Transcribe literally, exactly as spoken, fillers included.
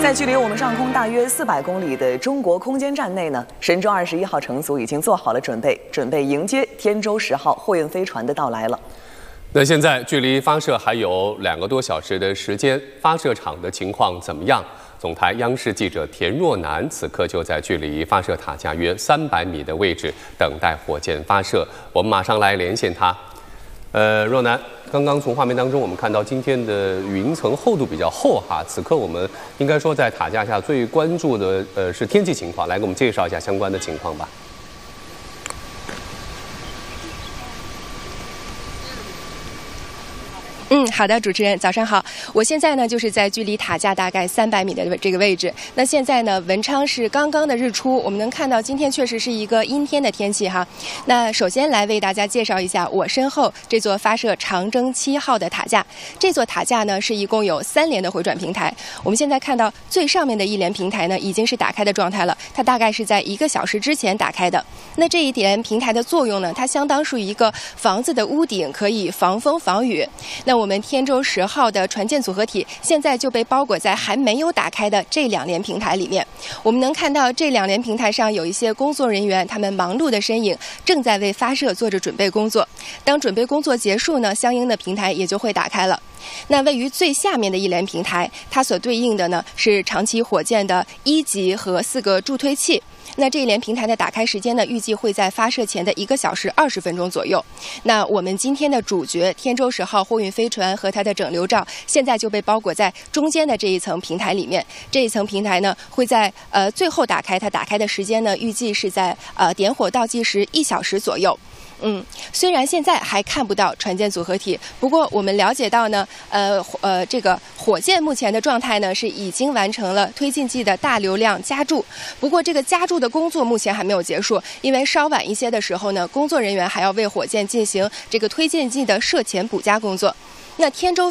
在距离我们上空大约四百公里的中国空间站内呢，神舟二十一号乘组已经做好了准备，准备迎接天舟十号货运飞船的到来了。 那现在距离发射还有两个多小时的时间，发射场的情况怎么样？总台央视记者田若楠此刻就在距离发射塔架约三百米的位置，等待火箭发射。我们马上来连线他。呃，若楠，刚刚从画面当中我们看到今天的云层厚度比较厚哈，此刻我们应该说在塔架下最关注的呃是天气情况，来给我们介绍一下相关的情况吧。 嗯，好的，主持人早上好。我现在呢就是在距离塔架大概三百米的这个位置。那现在呢，文昌是刚刚的日出，我们能看到今天确实是一个阴天的天气哈。那首先来为大家介绍一下我身后这座发射长征七号的塔架。这座塔架呢是一共有三连的回转平台。我们现在看到最上面的一连平台呢已经是打开的状态了，它大概是在一个小时之前打开的。那这一连平台的作用呢，它相当属于一个房子的屋顶，可以防风防雨。那我们天舟十号的船舰组合体现在就被包裹在还没有打开的这两连平台里面。我们能看到这两连平台上有一些工作人员，他们忙碌的身影正在为发射做着准备工作。当准备工作结束呢，相应的平台也就会打开了。那位于最下面的一连平台，它所对应的呢是长崎火箭的一级和四个助推器。那这一连平台的打开时间呢，预计会在发射前的一个小时二十分钟左右。那我们今天的主角天舟十号货运飞船和它的整流罩，现在就被包裹在中间的这一层平台里面。这一层平台呢，会在呃最后打开，它打开的时间呢，预计是在呃点火倒计时一小时左右。嗯，虽然现在还看不到船舰组合体，不过我们了解到呢，呃呃，这个火箭目前的状态呢是已经完成了推进剂的大流量加注。不过这个加注的工作目前还没有结束，因为稍晚一些的时候呢，工作人员还要为火箭进行这个推进剂的射潜补加工作。那天舟